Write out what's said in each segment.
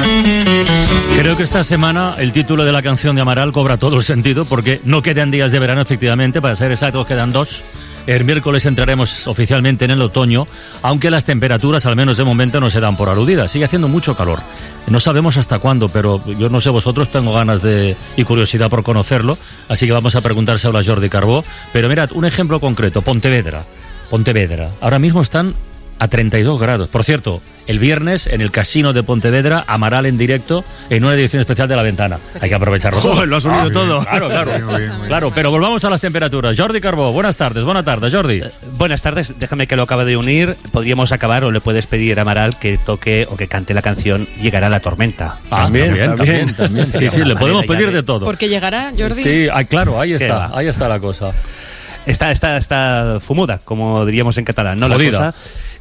Creo que esta semana el título de la canción de Amaral cobra todo el sentido, porque no quedan días de verano, efectivamente, para ser exactos quedan 2. El miércoles entraremos oficialmente en el otoño, aunque las temperaturas, al menos de momento, no se dan por aludidas. Sigue haciendo mucho calor. No sabemos hasta cuándo, pero yo no sé vosotros, tengo ganas y curiosidad por conocerlo, así que vamos a preguntárselo a Jordi Carbó. Pero mirad, un ejemplo concreto, Pontevedra. Ahora mismo están a 32 grados. Por cierto, el viernes en el Casino de Pontevedra, Amaral en directo en una edición especial de La Ventana. Hay que aprovecharlo todo. Lo has unido todo. Claro, pero volvamos a las temperaturas. Jordi Carbó, buenas tardes, Jordi. Buenas tardes, déjame que lo acabe de unir. Podríamos acabar, o le puedes pedir a Amaral que toque o que cante la canción Llegará la tormenta. También. Sí, le podemos pedir de todo. ¿Por qué llegará, Jordi? Sí, claro, ahí está la cosa. Está fumuda, como diríamos en catalán, ¿no? Jodida. La cosa.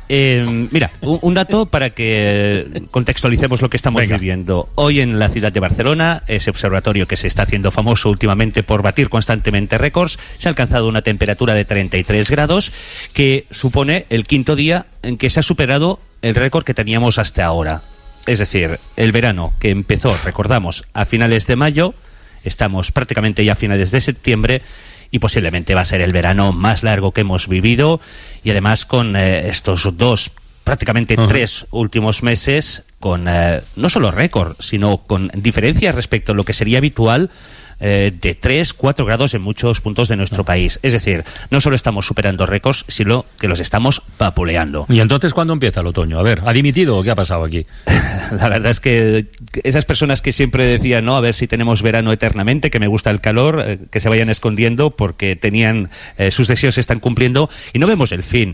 Mira, un dato para que contextualicemos lo que estamos viviendo. Hoy en la ciudad de Barcelona, ese observatorio que se está haciendo famoso últimamente por batir constantemente récords, se ha alcanzado una temperatura de 33 grados, que supone el quinto día en que se ha superado el récord que teníamos hasta ahora. Es decir, el verano que empezó, recordamos, a finales de mayo, estamos prácticamente ya a finales de septiembre, y posiblemente va a ser el verano más largo que hemos vivido, y además con estos prácticamente 3 últimos meses con no solo récord, sino con diferencias respecto a lo que sería habitual, de 3-4 grados en muchos puntos de nuestro país. Es decir, no solo estamos superando récords, sino que los estamos vapuleando. ¿Y entonces cuándo empieza el otoño? A ver, ¿ha dimitido o qué ha pasado aquí? La verdad es que esas personas que siempre decían, no, a ver si tenemos verano eternamente, que me gusta el calor, que se vayan escondiendo porque tenían sus deseos se están cumpliendo y no vemos el fin.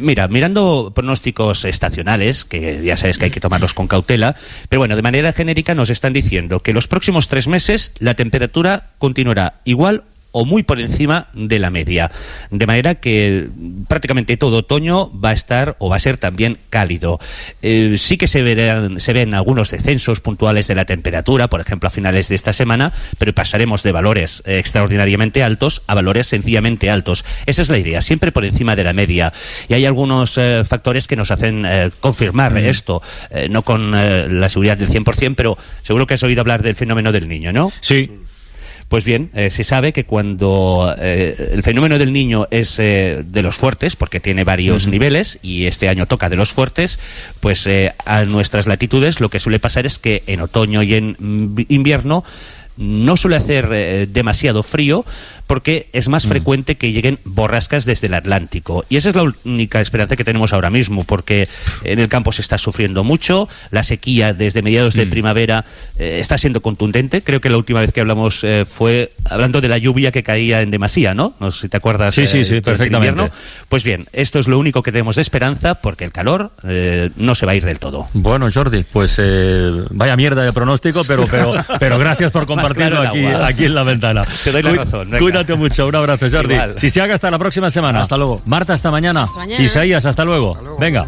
Mirando pronósticos estacionales, que ya sabes que hay que tomarlos con cautela, pero bueno, de manera genérica nos están diciendo que los próximos 3 meses la temperatura continuará igual o muy por encima de la media, de manera que prácticamente todo otoño va a estar o va a ser también cálido. Sí que se ven algunos descensos puntuales de la temperatura, por ejemplo a finales de esta semana, pero pasaremos de valores extraordinariamente altos a valores sencillamente altos. Esa es la idea, siempre por encima de la media. Y hay algunos factores que nos hacen confirmar esto, no con la seguridad del 100%, pero seguro que has oído hablar del fenómeno del Niño, ¿no? Sí. Pues bien, se sabe que cuando el fenómeno del Niño es de los fuertes, porque tiene varios niveles, y este año toca de los fuertes, pues a nuestras latitudes lo que suele pasar es que en otoño y en invierno no suele hacer demasiado frío, porque es más frecuente que lleguen borrascas desde el Atlántico. Y esa es la única esperanza que tenemos ahora mismo, porque en el campo se está sufriendo mucho, la sequía desde mediados de primavera está siendo contundente. Creo que la última vez que hablamos fue hablando de la lluvia que caía en demasía, ¿no? No sé si te acuerdas. Sí, perfectamente. Pues bien, esto es lo único que tenemos de esperanza, porque el calor no se va a ir del todo. Bueno, Jordi, pues vaya mierda de pronóstico, pero gracias por compartirlo aquí en La Ventana. Te doy la razón. Cuídate mucho, un abrazo, Jordi. Sistiaga, hasta la próxima semana. Hasta luego. Marta, hasta mañana. Hasta mañana. Isaías, hasta luego. Venga.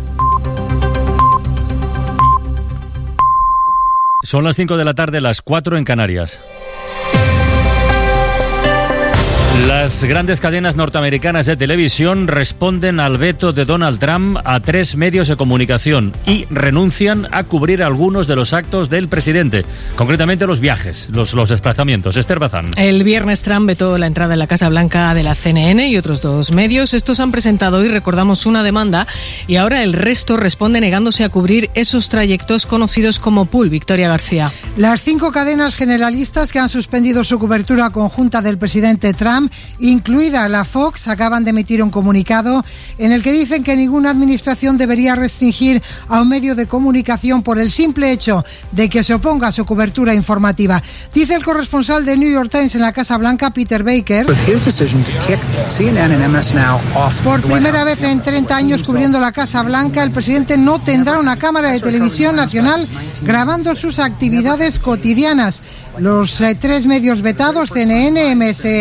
Son las 5 de la tarde, las 4 en Canarias. Las grandes cadenas norteamericanas de televisión responden al veto de Donald Trump a 3 medios de comunicación y renuncian a cubrir algunos de los actos del presidente, concretamente los viajes, los desplazamientos. Esther Bazán. El viernes Trump vetó la entrada en la Casa Blanca de la CNN y otros 2 medios. Estos han presentado hoy, recordamos, una demanda y ahora el resto responde negándose a cubrir esos trayectos conocidos como pool. Victoria García. Las 5 cadenas generalistas que han suspendido su cobertura conjunta del presidente Trump, incluida la Fox, acaban de emitir un comunicado en el que dicen que ninguna administración debería restringir a un medio de comunicación por el simple hecho de que se oponga a su cobertura informativa. Dice el corresponsal de New York Times en la Casa Blanca, Peter Baker. Por primera vez en 30 años cubriendo la Casa Blanca, el presidente no tendrá una cámara de televisión nacional grabando sus actividades cotidianas. Los 3 medios vetados, CNN, MS Now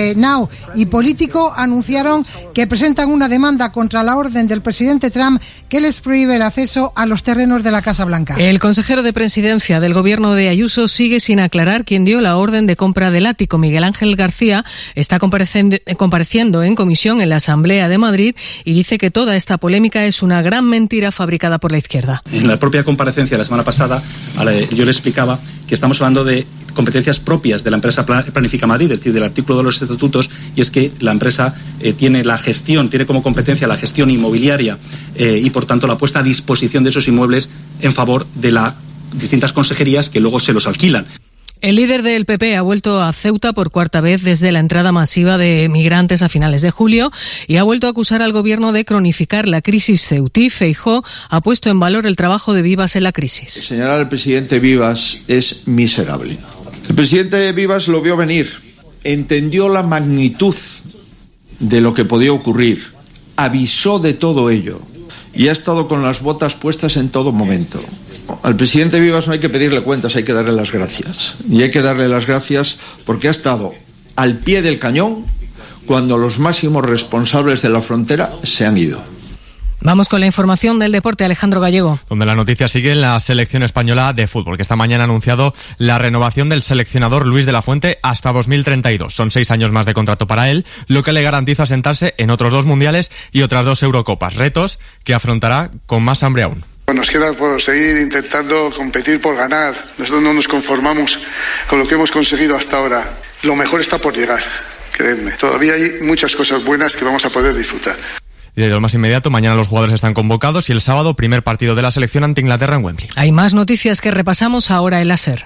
Estado y político anunciaron que presentan una demanda contra la orden del presidente Trump que les prohíbe el acceso a los terrenos de la Casa Blanca. El consejero de Presidencia del gobierno de Ayuso sigue sin aclarar quién dio la orden de compra del ático. Miguel Ángel García está compareciendo en comisión en la Asamblea de Madrid y dice que toda esta polémica es una gran mentira fabricada por la izquierda. En la propia comparecencia la semana pasada yo le explicaba que estamos hablando de competencias propias de la empresa Planifica Madrid, es decir, del artículo de los estatutos, y es que la empresa tiene como competencia la gestión inmobiliaria y por tanto la puesta a disposición de esos inmuebles en favor de las distintas consejerías que luego se los alquilan. El líder del PP ha vuelto a Ceuta por cuarta vez desde la entrada masiva de migrantes a finales de julio y ha vuelto a acusar al gobierno de cronificar la crisis ceutí. Feijóo ha puesto en valor el trabajo de Vivas en la crisis. Señalar al presidente Vivas es miserable. El presidente Vivas lo vio venir, entendió la magnitud de lo que podía ocurrir, avisó de todo ello y ha estado con las botas puestas en todo momento. Al presidente Vivas no hay que pedirle cuentas, hay que darle las gracias. Y hay que darle las gracias porque ha estado al pie del cañón cuando los máximos responsables de la frontera se han ido. Vamos con la información del deporte, Alejandro Gallego. Donde la noticia sigue en la selección española de fútbol, que esta mañana ha anunciado la renovación del seleccionador Luis de la Fuente hasta 2032. Son 6 años más de contrato para él, lo que le garantiza sentarse en otros 2 mundiales y otras 2 Eurocopas. Retos que afrontará con más hambre aún. Nos queda por seguir intentando competir por ganar. Nosotros no nos conformamos con lo que hemos conseguido hasta ahora. Lo mejor está por llegar, creedme. Todavía hay muchas cosas buenas que vamos a poder disfrutar. Y de lo más inmediato, mañana los jugadores están convocados y el sábado, primer partido de la selección ante Inglaterra en Wembley. Hay más noticias que repasamos ahora en la SER.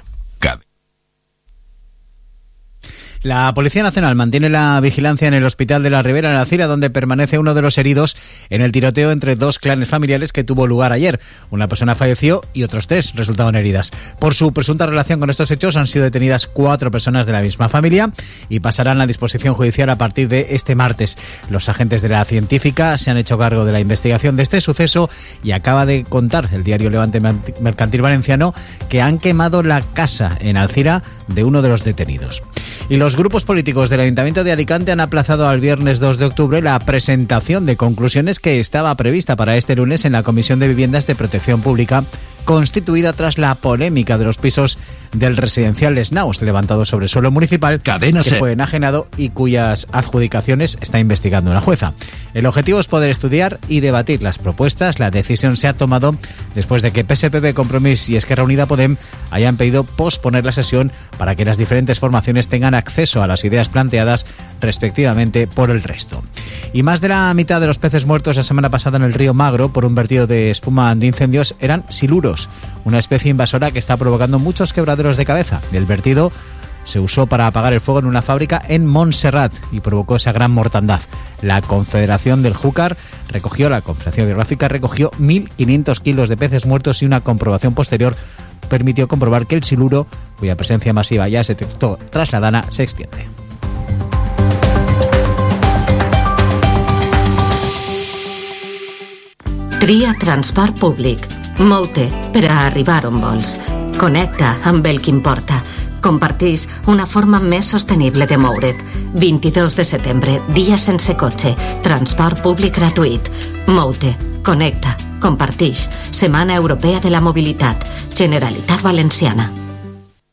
La Policía Nacional mantiene la vigilancia en el Hospital de la Ribera, en Alcira, donde permanece uno de los heridos en el tiroteo entre 2 clanes familiares que tuvo lugar ayer. Una persona falleció y otros 3 resultaron heridas. Por su presunta relación con estos hechos han sido detenidas 4 personas de la misma familia y pasarán a disposición judicial a partir de este martes. Los agentes de la científica se han hecho cargo de la investigación de este suceso y acaba de contar el diario Levante Mercantil Valenciano que han quemado la casa en Alcira de uno de los detenidos. Y los grupos políticos del Ayuntamiento de Alicante han aplazado al viernes 2 de octubre la presentación de conclusiones que estaba prevista para este lunes en la Comisión de Viviendas de Protección Pública, constituida tras la polémica de los pisos del residencial Les Naus, levantado sobre suelo municipal, que fue enajenado y cuyas adjudicaciones está investigando una jueza. El objetivo es poder estudiar y debatir las propuestas. La decisión se ha tomado después de que PSPB, Compromís y Esquerra Unida Podem hayan pedido posponer la sesión para que las diferentes formaciones tengan acceso a las ideas planteadas respectivamente por el resto. Y más de la mitad de los peces muertos la semana pasada en el río Magro por un vertido de espuma de incendios eran siluros, una especie invasora que está provocando muchos quebraderos de cabeza. El vertido se usó para apagar el fuego en una fábrica en Montserrat y provocó esa gran mortandad. La Confederación del Júcar la Confederación Hidrográfica recogió 1.500 kilos de peces muertos y una comprobación posterior permitió comprobar que el siluro, cuya presencia masiva ya se detectó tras la dana, se extiende. Tria transport públic. Mou-te per a arribar on vols. Connecta amb el que importa. Compartix una forma més sostenible de moure't. 22 de setembre, dia sense cotxe. Transport públic gratuït. Mou-te, connecta, compartix. Setmana Europea de la Mobilitat. Generalitat Valenciana.